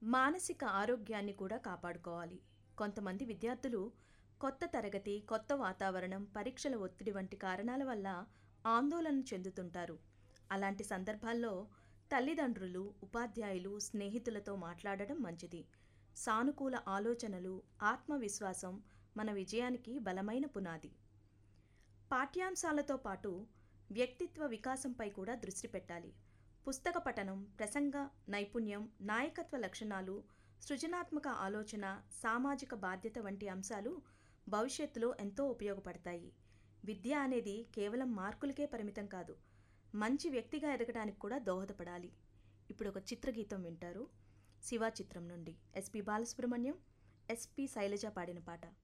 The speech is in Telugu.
మానసిక ఆరోగ్యాన్ని కూడా కాపాడుకోవాలి. కొంతమంది విద్యార్థులు కొత్త తరగతి, కొత్త వాతావరణం, పరీక్షల ఒత్తిడి వంటి కారణాల వల్ల ఆందోళన చెందుతుంటారు. అలాంటి సందర్భాల్లో తల్లిదండ్రులు, ఉపాధ్యాయులు, స్నేహితులతో మాట్లాడడం మంచిది. సానుకూల ఆలోచనలు, ఆత్మవిశ్వాసం మన విజయానికి బలమైన పునాది. పాఠ్యాంశాలతో పాటు వ్యక్తిత్వ వికాసంపై కూడా దృష్టి పెట్టాలి. పుస్తక పఠనం, ప్రసంగ నైపుణ్యం, నాయకత్వ లక్షణాలు, సృజనాత్మక ఆలోచన, సామాజిక బాధ్యత వంటి అంశాలు భవిష్యత్తులో ఎంతో ఉపయోగపడతాయి. విద్య అనేది కేవలం మార్కులకే పరిమితం కాదు, మంచి వ్యక్తిగా ఎదగడానికి కూడా దోహదపడాలి. ఇప్పుడు ఒక చిత్రగీతం వింటారు. శివ చిత్రం నుండి ఎస్పి బాలసుబ్రహ్మణ్యం, ఎస్పి శైలజ పాడిన పాట.